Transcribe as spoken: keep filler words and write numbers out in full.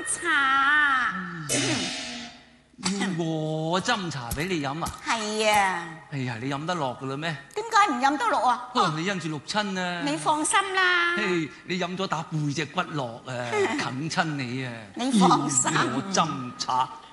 茶。 要我斟茶俾你飲啊？ 係啊。 哎呀，你飲得落噶啦咩？ 點解唔飲得落啊？ 可能你因住六親啊。 你放心啦。 嘿，你飲咗打背脊骨落啊，啃親你啊。 你放心。 要我斟茶。